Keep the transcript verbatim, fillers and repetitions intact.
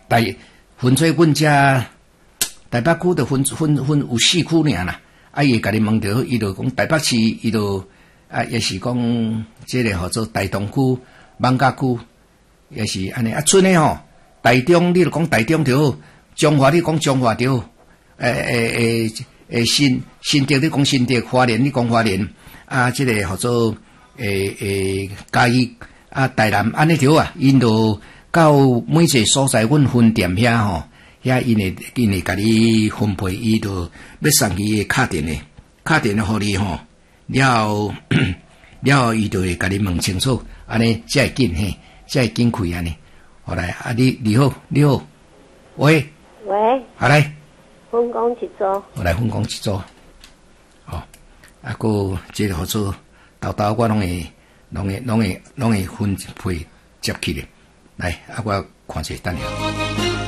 台分做阮遮台北区的分分分有四区尔啦。啊，伊会甲你问着，伊就讲台北市，伊就啊，也是讲即个号做台东区、艋舺区，也是安尼。啊，剩诶吼，台中你就讲台中就好，中华你讲中华就好，诶诶诶诶新新竹你讲新竹，花莲你讲花莲，啊，即、这个号做诶诶嘉义啊，台南安尼就好啊，因就到每一个所在，阮分店遐吼。遐因会因会甲你分配，伊就要送伊诶卡电诶，卡电诶互你吼，了后了后伊就会甲你问清楚，安尼才会紧嘿，才会紧开安尼。好来，啊你你好，你好，喂喂， 好来， 分工一组， 我来分工一组，哦，啊个即个合作，豆豆我拢会拢会拢会拢会分配接起咧，来啊我看者等下。